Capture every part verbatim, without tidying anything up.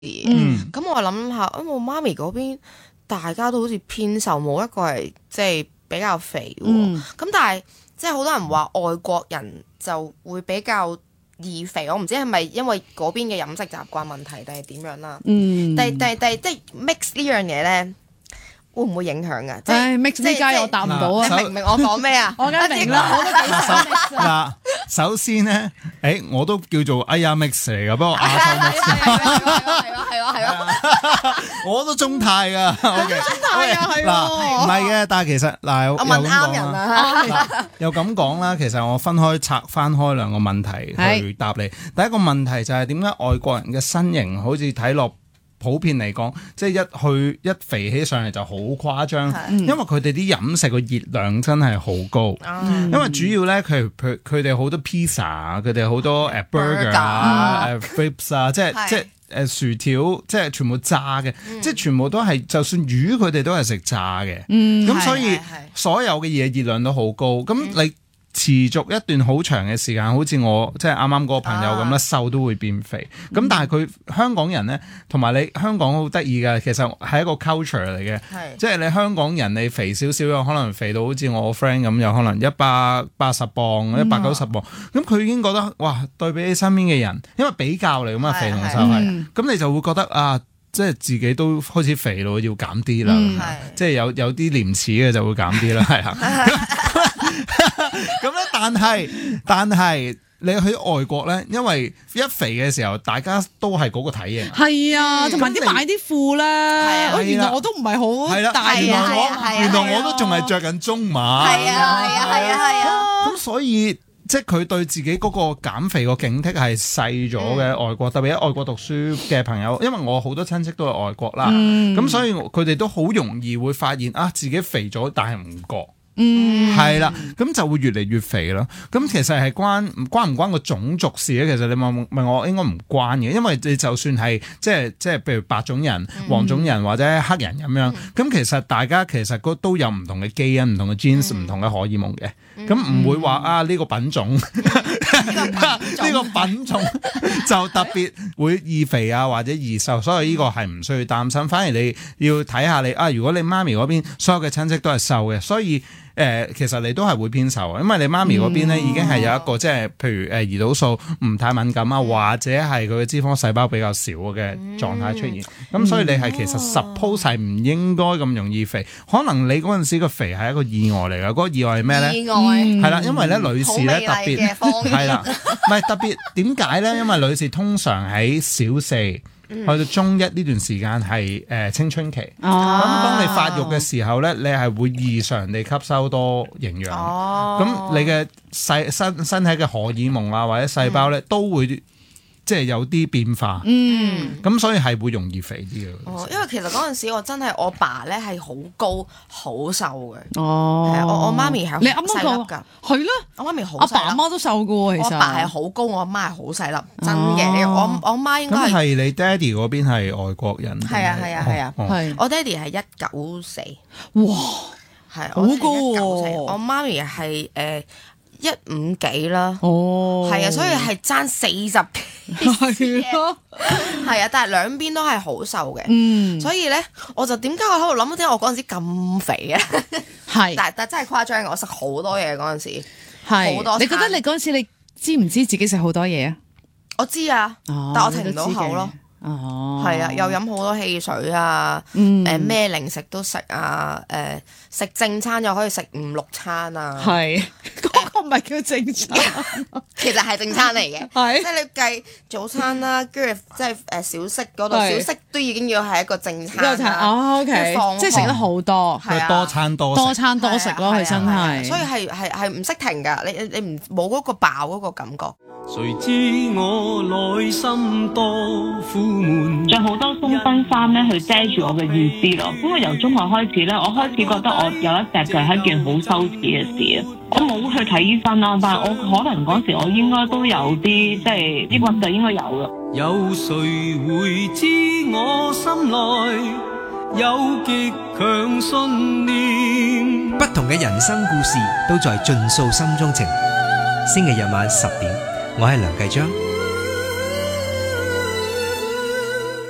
嗯， 咁我諗下，啊我媽咪嗰邊大家都好似偏瘦，冇一個係即係比較肥喎。咁、 嗯但係即係好多人話外國人就會比較易肥，我唔知係咪因為嗰邊嘅飲食習慣問題定係點樣啦。 嗯， 但係但係但係即係 mix 呢樣嘢咧，會唔會影響㗎？即係唉，mix 呢家我答唔到啊你！明唔明我講咩啊？ 我梗係明啦，我都幾想 mix 啊。 嗱，首先咧，誒，我都叫做哎呀 mix 嚟噶，不過亞洲 mix， 係喎係喎係喎， 我都中泰噶。O K， 係啊係嗱， 喎唔係嘅，但係其實嗱，又我問啱人啦。 啦。 嗱又咁講啦，其實我分開拆翻開兩個問題去答你。第一個問題就係點解外國人嘅身形好似睇落普遍嚟講，即係一去一肥起上嚟就好誇張，因為佢哋啲飲食個熱量真係好高。 嗯因為主要咧，佢佢佢哋好多 pizza，佢哋好多誒 burger 啊、誒 flips 啊，即係係即係誒薯條，即係全部炸嘅，即係全部都係，就算魚佢哋都係食炸嘅。 嗯咁所以係係係所有嘅嘢熱量都好高。咁你持續一段好長嘅時間，好似我即係啱啱嗰個朋友咁啦， 啊瘦都會變肥。咁但係佢香港人咧，同埋你香港好得意嘅，其實係一個 culture 嚟嘅。 係即係你香港人，你肥少少有可能肥到好似我個 friend 咁，有可能一百八十磅、一百九十磅。咁佢已經覺得哇，對比起身邊嘅人，因為比較嚟㗎嘛， 係肥同瘦係係，咁你就會覺得啊，即係自己都開始肥咯，要減啲啦。 嗯係即係有有啲廉恥嘅就會減啲啦，係啊。咁咧，但係但係你去外國咧，因為一肥嘅時候，大家都係嗰個體型。 係啊，同埋啲咁你買啲褲咧， 啊我原來我都唔係好係啦， 大原來係啊係啊我係啊原來我都仲係着緊中碼。 係啊係啊係啊係啊。 咁所以即係佢對自己嗰個減肥個警惕係細咗嘅。外國特別喺外國讀書嘅朋友，因為我好多親戚都係外國啦， 嗯咁、所以佢哋都好容易會發現啊，自己肥咗，但係唔覺。 嗯係啦，咁就會越嚟越肥咯。咁其實係關關唔關個種族事咧？其實你問問我應該唔關嘅，因為你就算係即係即係譬如白種人、黃種人或者黑人咁樣，咁、其實大家其實都都有唔同嘅基因、唔同嘅 genes、唔同嘅荷爾蒙嘅，咁唔會話啊呢個品種呢個品種就特別會易肥啊或者易瘦，所以呢個係唔需要擔心。反而你要睇下你啊，如果你媽咪嗰邊所有嘅親戚都係瘦嘅，所以。誒、呃，其實你都係會偏瘦，因為你媽咪嗰邊咧已經係有一個即係，譬如誒胰島素唔太敏感啊，或者係佢嘅脂肪細胞比較少嘅狀態出現，咁、 嗯所以你係其實 suppose 係唔應該咁容易肥，可能你嗰陣時個肥係一個意外嚟嘅，嗰、嗰個意外係咩咧？ 意外係啦、因為咧女士咧特好美麗別嘅方言係啦，唔係特別點解咧？因為女士通常喺小四。去到中一呢段時間係誒青春期，咁、 哦當你發育嘅時候咧，你係會異常地吸收多營養，咁、 哦， 你嘅細身身體嘅荷爾蒙啊或者細胞咧、都會即係有啲變化， 嗯咁、所以係會容易肥啲嘅。 哦，因為其實嗰陣時我真係我爸咧係好高好瘦嘅， 哦係啊，我我媽咪係你啱啱細粒講㗎， 係咯， 我媽咪好阿爸阿細粒， 媽都瘦噶喎，其實我阿爸係好高，我阿媽係好細粒，真嘅。 哦我我媽應該係咁係你爹哋嗰邊係外國人？ 係啊係啊係啊哦哦係我爹哋係一九四， 哇， 係好高喎我媽咪係誒一五幾啦， 哦， 係啊，所以係爭四十幾， 係咯， 係啊，但係兩邊都係好瘦嘅。 嗯， 所以咧，我就點解我喺度諗點解我嗰陣時咁肥嘅？ 係但但真係誇張嘅，我食好多嘢嗰陣時， 係好多餐你覺得你嗰陣時你知唔知自己食好多嘢啊？ 我知啊， 哦但我停唔到口咯。 哦， 係啊，又飲好多汽水啊， 嗯誒咩零食都食啊，誒食正餐又可以食五六餐啊， 係嗰個唔係叫正餐， 其實係正餐嚟嘅， 係即係你計早餐啦，跟住即係誒小息嗰度， 係小息都已經要係一個正呢個餐啦， 就係哦跟 ，OK， 住放即係食得好多， 係啊佢多餐多食多餐多食咯，佢真係啊係， 所以係係係唔識停㗎，你你你唔冇嗰個飽嗰個感覺。 誰知我內心多苦悶。 着好多鬆身衫咧去遮住我嘅意思咯。因為由中學開始咧，我開始覺得我有一隻腳係一件好羞恥嘅事啊。我冇去睇醫生啦，但係我可能嗰時我應該都有啲即係抑鬱就應該有嘅。 有誰會知我心內有極強信念？ 不同嘅人生故事都在盡訴心中情。星期日晚十點，我係梁繼章。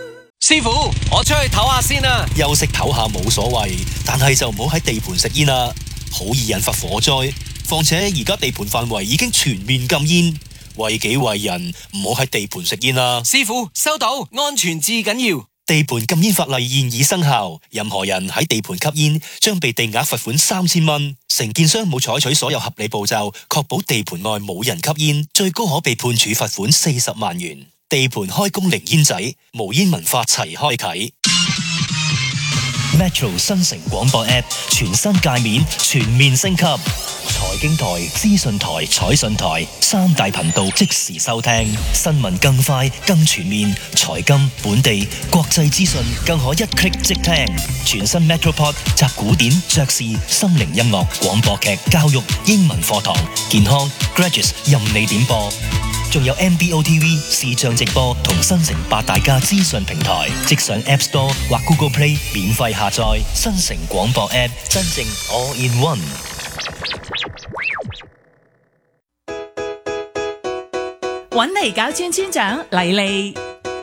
師傅，我出去唞下先啊。 休息唞下冇所謂，但係就唔好喺地盤食煙啦，好易引發火災。況且而家地盤範圍已經全面禁煙，為己為人，唔好喺地盤食煙啦。 師傅，收到，安全至緊要。 地盤禁煙法例現已生效，任何人喺地盤吸煙將被定額罰款三千蚊。承建商冇採取所有合理步驟，確保地盤內冇人吸煙，最高可被判處罰款四十萬元。地盤開工零煙仔，無煙文化齊開啟。Metro 新城廣播 App 全新界面全面升級，財經台、資訊台、彩訊台三大頻道即時收聽，新聞更快更全面，財金、本地、國際資訊更可一 click 即聽。全新 Metropod 集古典、爵士、心靈音樂、廣播劇、教育、英文課堂、健康、Graduates 任你點播。仲有 M B O T V 視像直播同新城八大家資訊平台，即上 App Store 或 Google Play 免費下載新城廣播 App， 真正 All in One。 搵嚟搞村村長黎莉。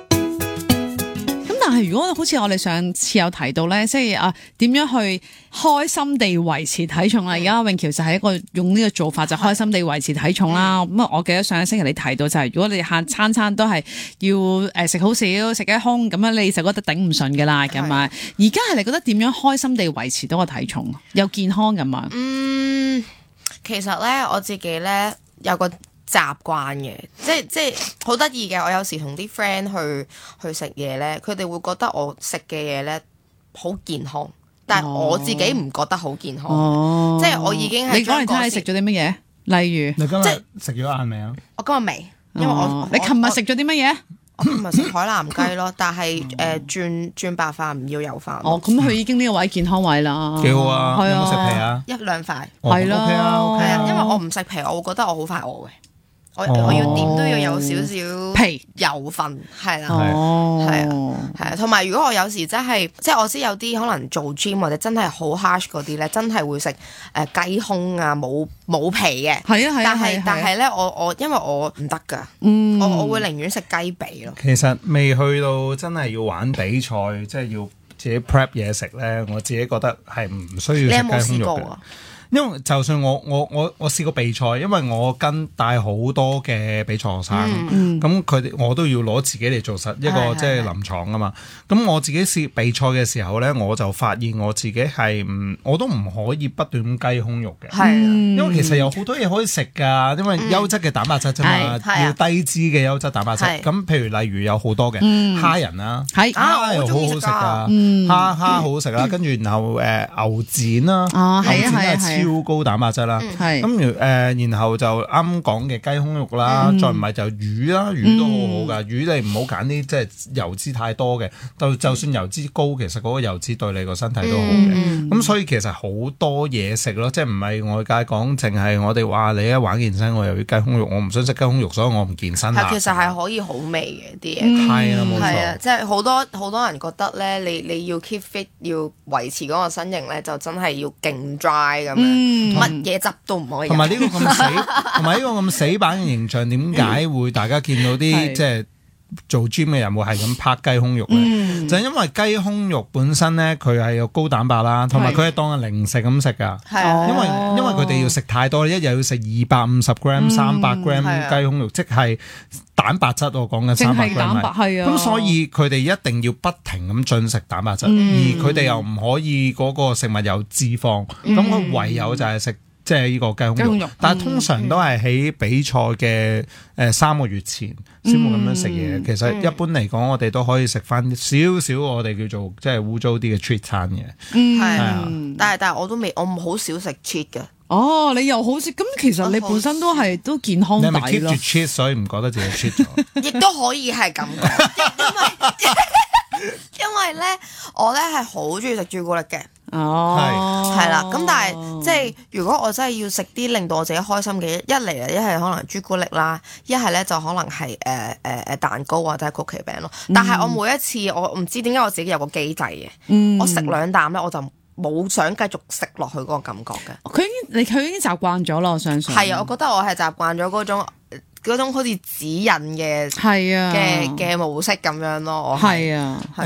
但係如果好似我哋上次有提到咧，即係啊點樣去開心地維持體重啦？而家永橋就係一個用呢個做法，就開心地維持體重啦。咁啊，我記得上個星期你提到就係，如果你限餐餐都係要誒食好少，食一空咁樣，你就覺得頂唔順噶啦咁啊。而家係你覺得點樣開心地維持到個體重又健康咁啊？ 嗯，其實咧我自己咧有個習慣嘅，即係即係好得意嘅。我有時同啲 friend 去去食嘢咧，佢哋會覺得我食嘅嘢咧好健康，但係我自己唔覺得好健康。哦、即係我已經係你講嚟聽，你食咗啲乜嘢？例如， 你今日食咗晏未啊？ 我今日未，因為我、 哦、你琴日食咗啲乜嘢？ 我琴日食海南雞咯，但係誒、呃、轉轉白飯，唔要油飯。 哦，咁佢已經呢個位健康位啦， 幾好啊！ 係啊， 有冇食皮啊？ 一兩塊係咯， 係啊，係啊，因為我唔食皮，我會覺得我好快餓嘅。我我要點都要有少少皮油分，係啦， 哦， 係啊，係啊，同埋如果我有時真係，即係我知有啲可能做 gym 或者真係好 harsh 嗰啲咧，真係會食誒雞胸啊，冇冇皮嘅， 係啊係啊， 但係但係咧，我我因為我唔得㗎， 嗯， 我我會寧願食雞髀咯。 其實未去到真係要玩比賽，即係要自己 prep 嘢食咧，我自己覺得係唔需要食雞胸肉嘅。因為就算我我我我試過比賽，因為我跟帶好多嘅比賽學生，咁佢哋我都要攞自己嚟做實一個即係臨床啊嘛。咁我自己試比賽嘅時候咧，我就發現我自己係唔我都唔可以不斷咁雞胸肉嘅，係、嗯、因為其實有好多嘢可以食㗎，因為優質嘅蛋白質啫嘛，嗯、要低脂嘅優質蛋白質。咁譬如例如有好多嘅蝦仁啦，蝦又好好食㗎，蝦蝦好好食啦，跟住然後誒、呃、牛展啦， 哦、 牛展係超高蛋白質啦，咁誒、呃，然後就啱講嘅雞胸肉啦，嗯、再唔係就魚啦，魚都好好噶，嗯、魚你唔好揀啲即係油脂太多嘅，就就算油脂高，其實嗰個油脂對你個身體都好嘅，咁、嗯、所以其實好多嘢食咯，即係唔係外界講，淨係我哋話你一玩健身，我又要雞胸肉，我唔想食雞胸肉，所以我唔健身啦。 其實係可以好味嘅啲嘢， 係啊、嗯，冇錯， 即係好多好多人覺得咧，你你要 keep fit，要維持嗰個身形咧，就真係要勁 dry 咁樣。嗯乜嘢汁都唔可以， 同埋呢個咁死，同埋呢個咁死板嘅形象，點解會大家見到啲即係做 gym 嘅人會係咁拍雞胸肉咧？嗯、就係因為雞胸肉本身咧，佢係有高蛋白啦，同埋佢係當係零食咁食噶。因為因為佢哋要食太多，一日要食二百五十 gram、三百 gram 雞胸肉，即係蛋白質。我講緊三百 gram 係，咁所以佢哋一定要不停咁進食蛋白質，嗯、而佢哋又唔可以嗰個食物有脂肪，咁佢、嗯、唯有就係食。即係呢個雞胸肉，雞胸肉但係通常都係喺比賽嘅誒三個月前先會咁樣食嘢。嗯、其實一般嚟講，我哋都可以食翻少少我哋叫做即係污糟啲嘅 treat 餐嘅。嗯，係啊， 但係但係我都未，我好少食 treat 㗎。 哦，你又好少，咁其實你本身都係都健康底咯。 你係咪 keep 住 treat 所以唔覺得自己 treat 咗？ 亦都可以係咁講，因為因為咧，我咧係好中意食朱古力嘅。 哦， 係啦，咁但係即係如果我真係要食啲令到我自己開心嘅，一嚟啊，一係可能朱古力啦，一係咧就可能係誒誒誒蛋糕或者係曲奇餅咯。但係我每一次我唔知點解我自己有個機制嘅，嗯、我食兩啖咧我就冇想繼續食落去嗰個感覺嘅。 佢已經你佢已經習慣咗咯，我相信。 係啊，我覺得我係習慣咗嗰種。嗰種好似指引嘅係啊嘅嘅模式咁樣咯， 係啊。